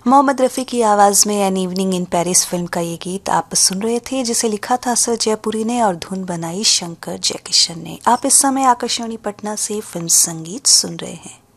मोहम्मद रफ़ी की आवाज़ में an evening in Paris film का ये गीत आप सुन रहे थे, जिसे लिखा था सर जयपुरी ने और धुन बनाई शंकर जयकिशन ने। आप इस समय आकाशवाणी पटना से फिल्म संगीत सुन रहे हैं।